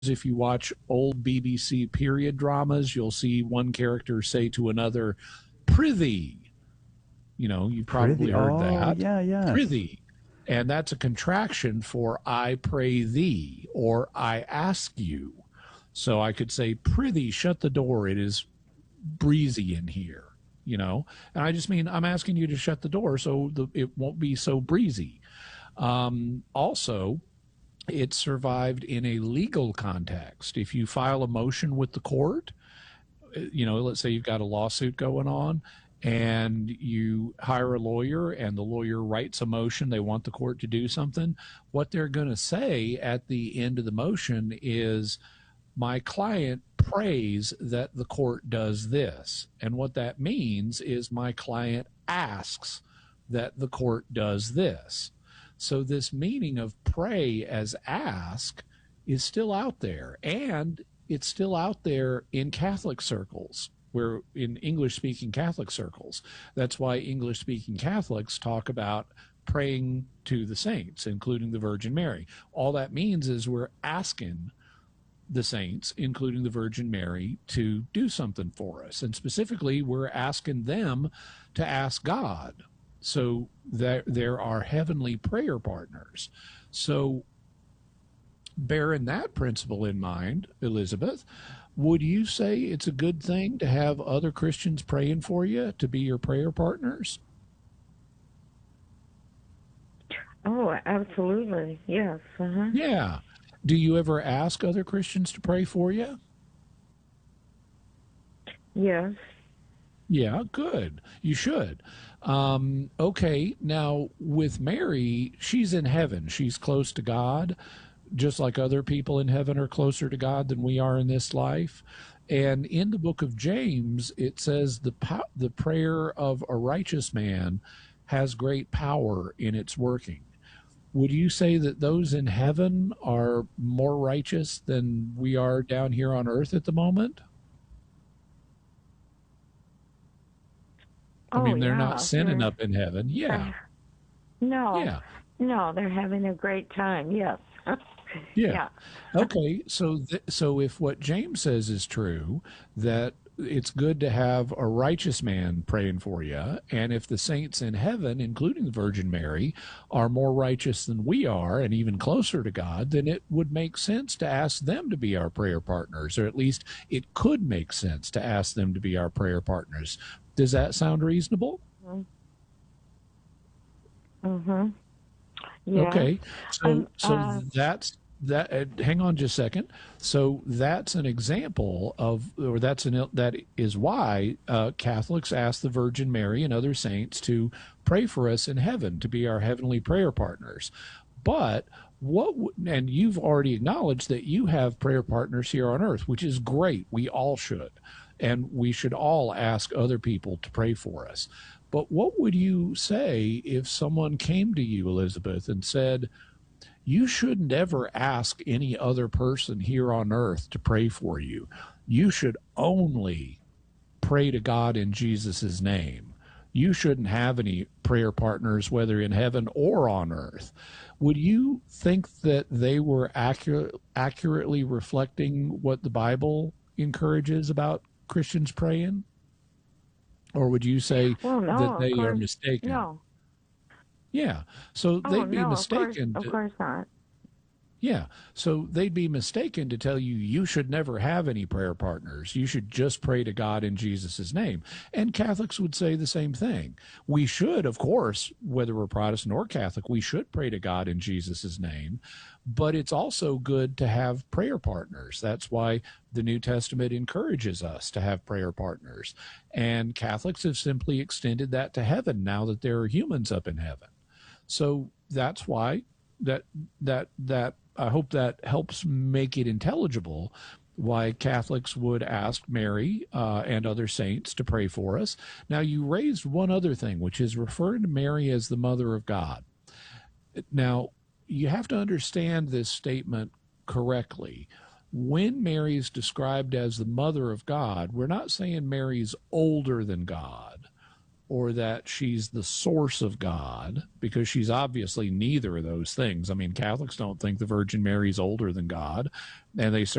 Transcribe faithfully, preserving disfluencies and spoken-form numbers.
if you watch old B B C period dramas, you'll see one character say to another, prithee. You know, you Prithee. probably heard Oh, that. yeah, yes. Prithee. And that's a contraction for I pray thee or I ask you. So I could say, prithee, shut the door. It is breezy in here, you know? And I just mean, I'm asking you to shut the door so the, it won't be so breezy. Um, also, it survived in a legal context. If you file a motion with the court, you know, let's say you've got a lawsuit going on and you hire a lawyer and the lawyer writes a motion, they want the court to do something. What they're going to say at the end of the motion is, my client prays that the court does this. And what that means is my client asks that the court does this. So this meaning of pray as ask is still out there, and it's still out there in Catholic circles, where in English speaking Catholic circles. That's why English speaking Catholics talk about praying to the saints, including the Virgin Mary. All that means is we're asking the saints, including the Virgin Mary, to do something for us. And specifically, we're asking them to ask God. So that there are heavenly prayer partners. So bearing that principle in mind, Elizabeth, would you say it's a good thing to have other Christians praying for you, to be your prayer partners? Oh, absolutely. Yes. Uh-huh. Yeah. Do you ever ask other Christians to pray for you? Yes. Yeah, good. You should. Um, okay, now with Mary, she's in heaven. She's close to God, just like other people in heaven are closer to God than we are in this life. And in the book of James, it says the po- the prayer of a righteous man has great power in its working. Would you say that those in heaven are more righteous than we are down here on earth at the moment? I Oh, mean, they're not yeah. sinning They're, up in heaven. Yeah. they're, no, Yeah. no, they're having a great time. Yes. Yeah. Yeah. Okay. So, th- so if what James says is true, that it's good to have a righteous man praying for you, and if the saints in heaven, including the Virgin Mary, are more righteous than we are and even closer to God, then it would make sense to ask them to be our prayer partners, or at least it could make sense to ask them to be our prayer partners. Does that sound reasonable? Mm-hmm. Yes. Okay, so Um, so uh, that's that. Uh, hang on just a second. So that's an example of, or that's an that is why uh, Catholics ask the Virgin Mary and other saints to pray for us in heaven, to be our heavenly prayer partners. But what? And you've already acknowledged that you have prayer partners here on earth, which is great. We all should, and we should all ask other people to pray for us. But what would you say if someone came to you, Elizabeth, and said, you shouldn't ever ask any other person here on earth to pray for you. You should only pray to God in Jesus' name. You shouldn't have any prayer partners, whether in heaven or on earth. Would you think that they were accurate, accurately reflecting what the Bible encourages about Christians praying? Or would you say well, that no, of they are course, mistaken? no. Yeah. So Oh, they'd be no, of course, mistaken of to, course not. yeah. So they'd be mistaken to tell you you should never have any prayer partners. You should just pray to God in Jesus' name. And Catholics would say the same thing. We should, of course, whether we're Protestant or Catholic, we should pray to God in Jesus' name. But it's also good to have prayer partners. That's why the New Testament encourages us to have prayer partners. And Catholics have simply extended that to heaven now that there are humans up in heaven. So that's why that that that I hope that helps make it intelligible why Catholics would ask Mary uh, and other saints to pray for us. Now, you raised one other thing, which is referring to Mary as the Mother of God. Now, you have to understand this statement correctly. When Mary is described as the Mother of God, we're not saying Mary's older than God. or that she's the source of God, because she's obviously neither of those things. I mean, Catholics don't think the Virgin Mary is older than God, and they